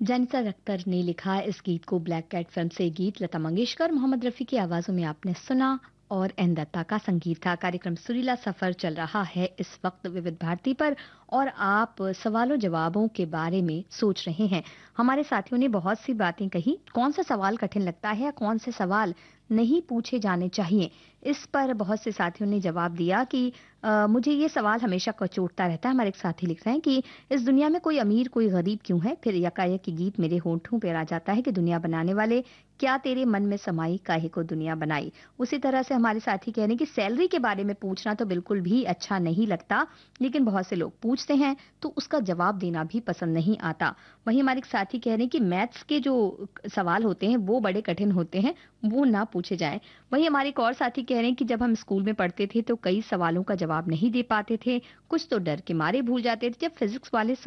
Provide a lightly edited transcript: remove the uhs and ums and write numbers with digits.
जानिसा अख्तर ने लिखा इस गीत को। ब्लैक कैट फिल्म से गीत लता मंगेशकर, मोहम्मद रफ़ी की आवाज़ों में आपने सुना और एन दत्ता का संगीत था। कार्यक्रम सुरीला सफ़र चल रहा है इस वक्त विविध भारती पर और आप सवालों जवाबों के बारे में सोच रहे हैं। हमारे साथियों ने बहुत सी बातें कही। कौन सा सवाल कठिन लगता है या कौन से सवाल नहीं पूछे जाने चाहिए? इस पर बहुत से साथियों ने जवाब दिया कि मुझे ये सवाल हमेशा कचोटता रहता है। हमारे एक साथी लिख रहे हैं कि इस दुनिया में कोई अमीर कोई गरीब क्यों है? फिर यकायक ये गीत मेरे होंठों पे आ जाता है कि दुनिया बनाने वाले क्या तेरे मन में समाई काहे को दुनिया बनाई। उसी तरह से हमारे साथी कह रहे हैं कि सैलरी के बारे में पूछना तो बिल्कुल भी अच्छा नहीं लगता, लेकिन बहुत से लोग पूछते हैं तो उसका जवाब देना भी पसंद नहीं आता। वहीं हमारे एक साथी कह रहे हैं कि मैथ्स के जो सवाल होते हैं वो बड़े कठिन होते हैं, वो ना पूछे जाएं। वहीं हमारे एक और साथी कह रहे हैं कि जब हम स्कूल में पढ़ते थे तो कई सवालों का जवाब नहीं दे पाते थे, कुछ तो डर के मारे भूल जाते थे। जब फिजिक्स वाले